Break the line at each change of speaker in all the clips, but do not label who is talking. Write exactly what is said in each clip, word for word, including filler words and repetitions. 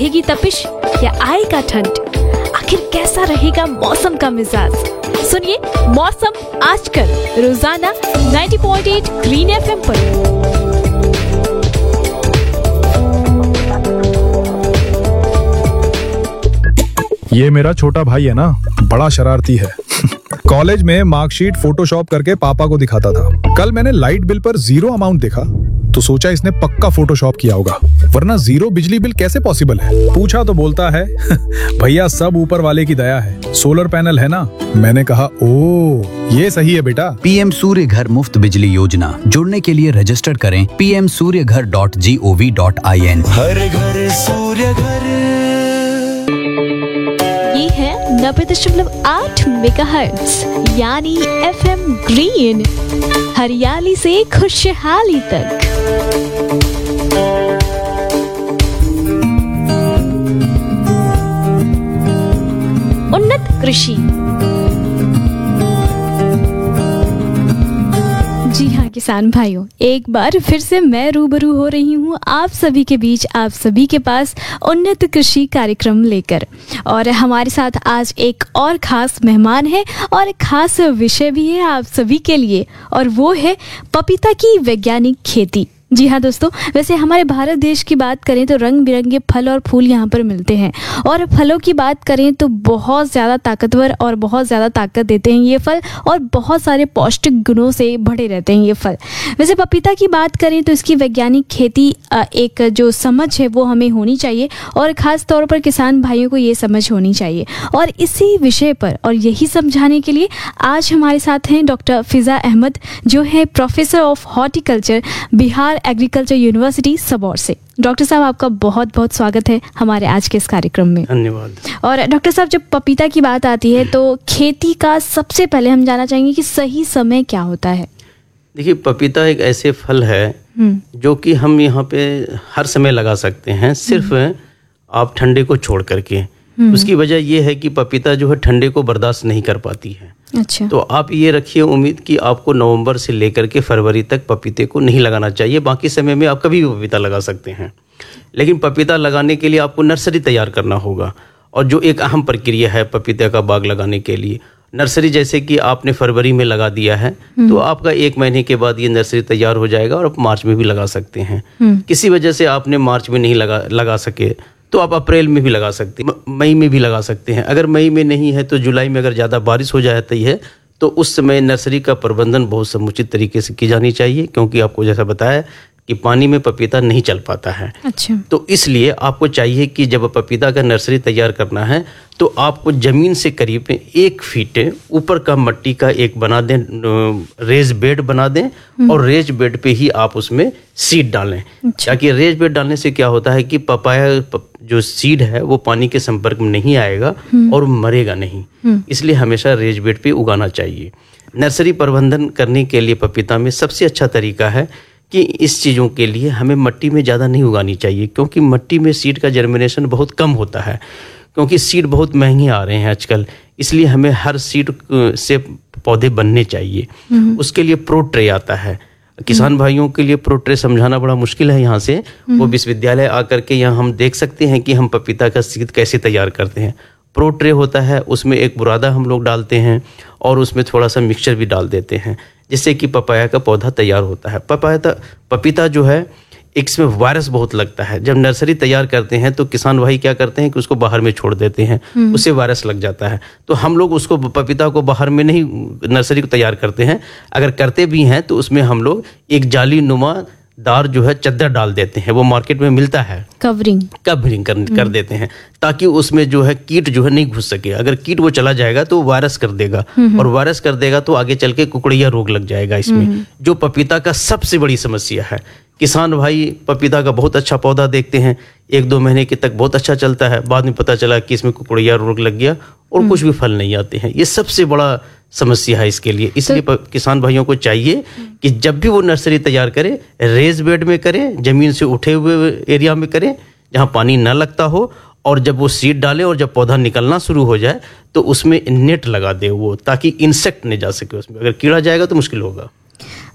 रहेगी तपिश या आएगा ठंड? आखिर कैसा रहेगा मौसम का मिजाज? सुनिए मौसम आजकल रोजाना नब्बे पॉइंट आठ ग्रीन एफएम पर।
ये मेरा छोटा भाई है ना, बड़ा शरारती है। कॉलेज में मार्कशीट फोटोशॉप करके पापा को दिखाता था। कल मैंने लाइट बिल पर जीरो अमाउंट देखा तो सोचा इसने पक्का फोटोशॉप किया होगा, वरना जीरो बिजली बिल कैसे पॉसिबल है। पूछा तो बोलता है भैया सब ऊपर वाले की दया है, सोलर पैनल है ना। मैंने कहा ओ ये सही है बेटा।
पीएम सूर्य घर मुफ्त बिजली योजना, जुड़ने के लिए रजिस्टर करें पी एम सूर्य घर dot G O V dot I N.
हर घर सूर्य घर।
ये है नब्बे दशमलव आठ मेगाहर्ट्ज यानी एफएम ग्रीन, हरियाली से खुशहाली तक। उन्नत कृषि। जी हाँ किसान भाइयों, एक बार फिर से मैं रूबरू हो रही हूँ आप सभी के बीच, आप सभी के पास उन्नत कृषि कार्यक्रम लेकर। और हमारे साथ आज एक और ख़ास मेहमान है और एक ख़ास विषय भी है आप सभी के लिए, और वो है पपीता की वैज्ञानिक खेती। जी हाँ दोस्तों, वैसे हमारे भारत देश की बात करें तो रंग बिरंगे फल और फूल यहाँ पर मिलते हैं, और फलों की बात करें तो बहुत ज़्यादा ताकतवर और बहुत ज़्यादा ताकत देते हैं ये फल, और बहुत सारे पौष्टिक गुणों से भरे रहते हैं ये फल। वैसे पपीता की बात करें तो इसकी वैज्ञानिक खेती एक जो समझ है वो हमें होनी चाहिए, और ख़ास तौर पर किसान भाइयों को ये समझ होनी चाहिए। और इसी विषय पर और यही समझाने के लिए आज हमारे साथ हैं डॉक्टर फिज़ा अहमद, जो है professor of horticulture Bihar agriculture university Sabour से। डॉक्टर साहब आपका बहुत बहुत स्वागत है हमारे आज के इस कार्यक्रम में।
धन्यवाद।
और डॉक्टर साहब, जब पपीता की बात आती है तो खेती का सबसे पहले हम जानना चाहेंगे कि सही समय क्या होता है?
देखिए, पपीता एक ऐसे फल है जो कि हम यहाँ पे हर समय लगा सकते हैं, सिर्फ आप ठंडे को छोड़ करके। उसकी वजह यह है कि पपीता जो है ठंडे को बर्दाश्त नहीं कर पाती है।
अच्छा।
तो आप ये रखिए उम्मीद कि आपको नवंबर से लेकर के फरवरी तक पपीते को नहीं लगाना चाहिए, बाकी समय में आप कभी भी पपीता लगा सकते हैं। लेकिन पपीता लगाने के लिए आपको नर्सरी तैयार करना होगा, और जो एक अहम प्रक्रिया है पपीते का बाग लगाने के लिए। नर्सरी जैसे कि आपने फरवरी में लगा दिया है तो आपका एक महीने के बाद ये नर्सरी तैयार हो जाएगा और आप मार्च में भी लगा सकते हैं। किसी वजह से आपने मार्च में नहीं लगा लगा सके तो आप अप्रैल में भी लगा सकते हैं, मई में भी लगा सकते हैं। अगर मई में नहीं है तो जुलाई में अगर ज़्यादा बारिश हो जाती है तो उस समय नर्सरी का प्रबंधन बहुत समुचित तरीके से की जानी चाहिए, क्योंकि आपको जैसा बताया कि पानी में पपीता नहीं चल पाता है।
अच्छा। तो
इसलिए आपको चाहिए कि जब पपीता का नर्सरी तैयार करना है तो आपको ज़मीन से करीब एक फीट ऊपर का मिट्टी का एक बना दें, रेज बेड बना दें, और रेज बेड पे ही आप उसमें सीड डालें।
अच्छा।
ताकि रेज बेड डालने से क्या होता है कि पपाया जो सीड है वो पानी के संपर्क में नहीं आएगा और मरेगा नहीं। इसलिए हमेशा रेज बेड पे उगाना चाहिए। नर्सरी प्रबंधन करने के लिए पपीता में सबसे अच्छा तरीका है कि इस चीज़ों के लिए हमें मिट्टी में ज़्यादा नहीं उगानी चाहिए, क्योंकि मिट्टी में सीड का जर्मिनेशन बहुत कम होता है, क्योंकि सीड बहुत महंगे आ रहे हैं आजकल। इसलिए हमें हर सीड से पौधे बनने चाहिए। उसके लिए प्रो ट्रे आता है। किसान भाइयों के लिए प्रो ट्रे समझाना बड़ा मुश्किल है यहाँ से, वो विश्वविद्यालय आकर के यहाँ हम देख सकते हैं कि हम पपीता का सीड कैसे तैयार करते हैं। प्रो ट्रे होता है, उसमें एक बुरादा हम लोग डालते हैं और उसमें थोड़ा सा मिक्सचर भी डाल देते हैं, जिससे कि पपाया का पौधा तैयार होता है। पपाया पपीता जो है इसमें वायरस बहुत लगता है। जब नर्सरी तैयार करते हैं तो किसान भाई क्या करते हैं कि उसको बाहर में छोड़ देते हैं, उससे वायरस लग जाता है। तो हम लोग उसको पपीता को बाहर में नहीं नर्सरी को तैयार करते हैं। अगर करते भी हैं तो उसमें हम लोग एक जाली नुमा दार जो है चद्दर डाल देते हैं, वो मार्केट में मिलता है, कवरिंग कवरिंग कर, कर देते हैं, ताकि उसमें जो है कीट जो है नहीं घुस सके। अगर कीट वो चला जाएगा तो वायरस कर देगा, और वायरस कर देगा तो आगे चल के कुकड़िया रोग लग जाएगा इसमें, जो पपीता का सबसे बड़ी समस्या है। किसान भाई पपीता का बहुत अच्छा पौधा देखते हैं, एक दो महीने के तक बहुत अच्छा चलता है, बाद में पता चला कि इसमें कुकड़िया रोग लग गया और कुछ भी फल नहीं आते हैं। ये सबसे बड़ा समस्या है इसके लिए। इसलिए तो किसान भाइयों को चाहिए कि जब भी वो नर्सरी तैयार करें, रेज बेड में करें, जमीन से उठे हुए एरिया में करें जहाँ पानी न लगता हो, और जब वो सीड डालें और जब पौधा निकलना शुरू हो जाए तो उसमें नेट लगा दे वो, ताकि इंसेक्ट नहीं जा सके उसमें। अगर कीड़ा जाएगा तो मुश्किल होगा।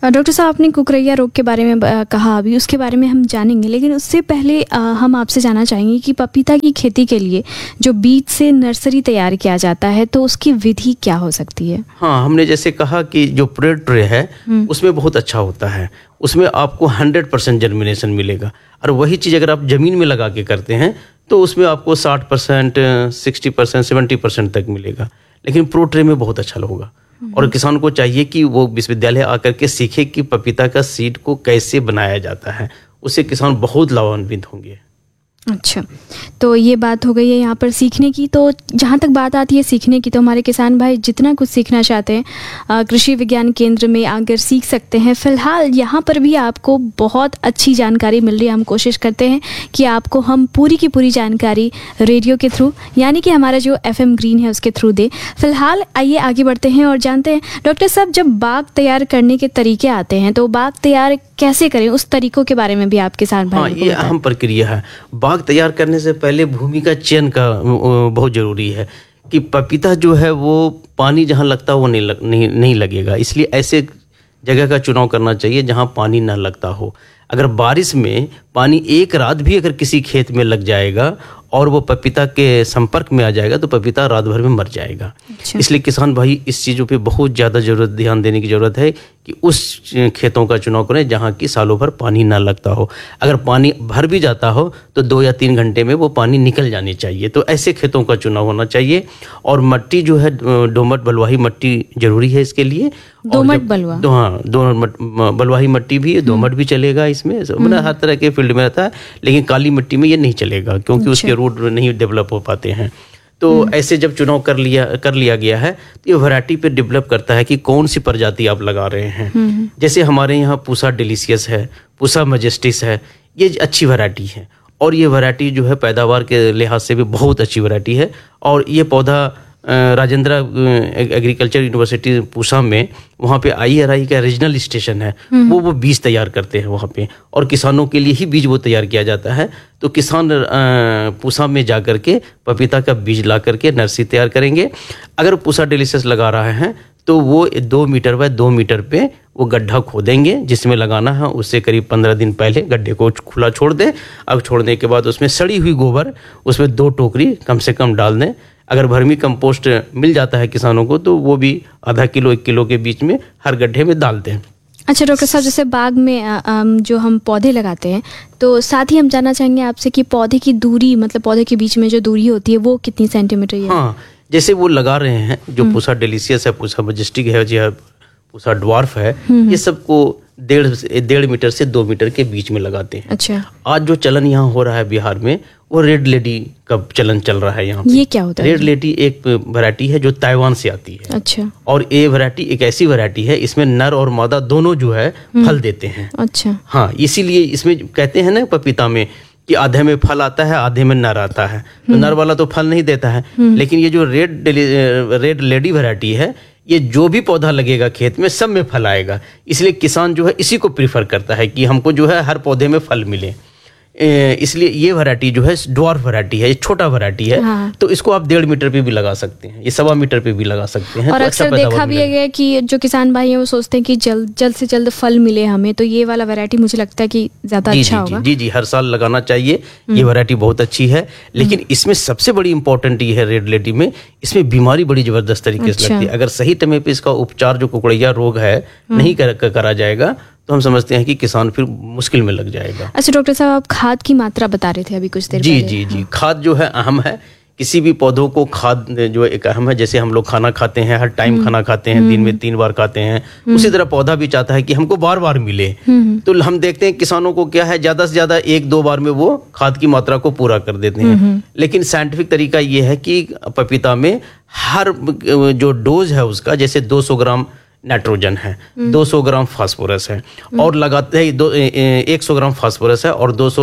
डॉक्टर साहब, आपने कुकरैया रोग के बारे में ब- कहा, अभी उसके बारे में हम जानेंगे, लेकिन उससे पहले अ, हम आपसे जानना चाहेंगे कि पपीता की खेती के लिए जो बीज से नर्सरी तैयार किया जाता है तो उसकी विधि क्या हो सकती है?
हाँ, हमने जैसे कहा कि जो प्रेड ट्रे है उसमें बहुत अच्छा होता है, उसमें आपको हंड्रेड परसेंट जर्मिनेशन मिलेगा। और वही चीज़ अगर आप ज़मीन में लगा के करते हैं तो उसमें आपको साठ percent sixty percent seventy percent तक मिलेगा, लेकिन प्रो ट्रे में बहुत अच्छा होगा। और किसान को चाहिए कि वो विश्वविद्यालय आकर के सीखे कि पपीता का सीड को कैसे बनाया जाता है, उससे किसान बहुत लाभान्वित होंगे।
अच्छा, तो ये बात हो गई है यहाँ पर सीखने की। तो जहाँ तक बात आती है सीखने की, तो हमारे किसान भाई जितना कुछ सीखना चाहते हैं अ, कृषि विज्ञान केंद्र में आकर सीख सकते हैं। फ़िलहाल यहाँ पर भी आपको बहुत अच्छी जानकारी मिल रही है। हम कोशिश करते हैं कि आपको हम पूरी की पूरी जानकारी रेडियो के थ्रू, यानी कि हमारा जो एफएम ग्रीन है उसके थ्रू दे। फ़िलहाल आइए आगे बढ़ते हैं और जानते हैं डॉक्टर साहब, जब बाग तैयार करने के तरीके आते हैं तो बाग तैयार कैसे करें, उस तरीकों के बारे में भी आप किसान
हाँ,
भाई को
ये
बताएं।
अहम प्रक्रिया है। बाग तैयार करने से पहले भूमि का चयन का अ, बहुत जरूरी है कि पपीता जो है वो पानी जहाँ लगता है वो नहीं लग, नहीं नहीं लगेगा, इसलिए ऐसे जगह का चुनाव करना चाहिए जहाँ पानी ना लगता हो। अगर बारिश में पानी एक रात भी अगर किसी खेत में लग जाएगा और वो पपीता के संपर्क में आ जाएगा तो पपीता रात भर में मर जाएगा।
अच्छा।
इसलिए किसान भाई इस चीज़ों पे बहुत ज़्यादा जरूरत ध्यान देने की ज़रूरत है कि उस खेतों का चुनाव करें जहाँ की सालों भर पानी ना लगता हो। अगर पानी भर भी जाता हो तो दो या तीन घंटे में वो पानी निकल जानी चाहिए। तो ऐसे खेतों का चुनाव होना चाहिए। और मट्टी जो है दोमट बलुआही मट्टी जरूरी है इसके लिए। और
दोमट
जब-
बलुआ?
दो हाँ दोमट बलुआही मट्टी भी है, दोमट भी चलेगा इसमें, मतलब हर तरह के फील्ड में रहता है, लेकिन काली मिट्टी में ये नहीं चलेगा क्योंकि उसके रूट नहीं डेवलप हो पाते हैं। तो ऐसे जब चुनाव कर लिया कर लिया गया है तो ये वैरायटी पे डेवलप करता है कि कौन सी प्रजाति आप लगा रहे हैं। जैसे हमारे यहाँ पूसा डिलीशियस है, पूसा मैजेस्टिस है, ये अच्छी वैरायटी है। और ये वैरायटी जो है पैदावार के लिहाज से भी बहुत अच्छी वैरायटी है। और ये पौधा अ, राजेंद्र एग्रीकल्चर यूनिवर्सिटी पूसा में वहाँ पे आई आर आई का रीजनल स्टेशन है, वो वो बीज तैयार करते हैं वहाँ पे, और किसानों के लिए ही बीज वो तैयार किया जाता है। तो किसान अ, पूसा में जा कर के पपीता का बीज ला करके नर्सरी तैयार करेंगे। अगर पूसा डिलीशियस लगा रहे हैं तो वो दो मीटर बाय दो मीटर पे वो गड्ढा खोदेंगे जिसमें लगाना है। उससे करीब पंद्रह दिन पहले गड्ढे को खुला छोड़ दें। अब छोड़ने के बाद उसमें सड़ी हुई गोबर उसमें दो टोकरी कम से कम डाल दें। अगर वर्मी कंपोस्ट मिल जाता है किसानों को तो वो भी आधा किलो एक किलो के बीच में हर गड्ढे में डाल दें।
अच्छा डॉक्टर साहब, जैसे बाग में अ, अम, जो हम पौधे लगाते हैं तो साथ ही हम जानना चाहेंगे आपसे कि पौधे की दूरी, मतलब पौधे के बीच में जो दूरी होती है वो कितनी सेंटीमीटर है?
हाँ, जैसे वो लगा रहे हैं जो पूसा डिलीशियस है, पूसा मैजेस्टिक है, जो पूसा ड्वार्फ है, ये सबको डेढ़ डेढ़ मीटर से दो मीटर के बीच में लगाते हैं।
अच्छा,
आज जो चलन यहाँ हो रहा है बिहार में वो रेड लेडी का चलन चल रहा है यहाँ पे।
ये क्या होता है?
रेड लेडी एक वैरायटी है जो ताइवान से आती है।
अच्छा
और ये वैरायटी एक ऐसी वैरायटी है इसमें नर और मादा दोनों जो है फल देते हैं।
अच्छा
हाँ, इसीलिए इसमें कहते हैं ना पपीता में कि आधे में फल आता है आधे में नर आता है। तो नर वाला तो फल नहीं देता है, लेकिन ये जो रेड रेड लेडी वैरायटी है ये जो भी पौधा लगेगा खेत में सब में फल आएगा। इसलिए किसान जो है इसी को प्रीफर करता है कि हमको जो है हर पौधे में फल मिले। ए, इसलिए ये वैरायटी जो है ड्वार्फ वैरायटी है, ये छोटा वैरायटी है।
हाँ।
तो इसको आप डेढ़ मीटर पे भी लगा सकते हैं, ये सवा मीटर पे भी लगा सकते हैं।
और
तो अच्छा
अक्सर
पैदावार
देखा भी
मिलेगा।
है कि जो किसान भाई हैं वो सोचते हैं कि जल्द जल्द से जल्द फल मिले हमें, तो ये वाला वैरायटी मुझे लगता है कि ज्यादा
जी
अच्छा
जी,
होगा।
जी जी हर साल लगाना चाहिए। ये वैरायटी बहुत अच्छी है, लेकिन इसमें सबसे बड़ी इंपॉर्टेंट ये है रेड लेडी में, इसमें बीमारी बड़ी जबरदस्त तरीके से
अच्छा।
लगती है। अगर सही टाइम पे इसका उपचार जो कुकड़ैया रोग है नहीं कर, करा जाएगा तो हम समझते हैं कि किसान फिर मुश्किल में लग जाएगा।
अच्छा डॉक्टर साहब, आप खाद की मात्रा बता रहे थे अभी कुछ देर
जी
पहले।
जी जी खाद जो है अहम है। किसी भी पौधों को खाद जो एक अहम है। जैसे हम लोग खाना खाते हैं, हर टाइम खाना खाते हैं, दिन में तीन बार खाते हैं, उसी तरह पौधा भी चाहता है कि हमको बार बार मिले। तो हम देखते हैं किसानों को क्या है, ज्यादा से ज्यादा एक दो बार में वो खाद की मात्रा को पूरा कर देते हैं। लेकिन साइंटिफिक तरीका ये है कि पपीता में हर जो डोज है उसका, जैसे दो सौ ग्राम नाइट्रोजन है, दो सौ ग्राम फास्फोरस है, और लगाते हैं दो एक सौ ग्राम फास्फोरस है और दो सौ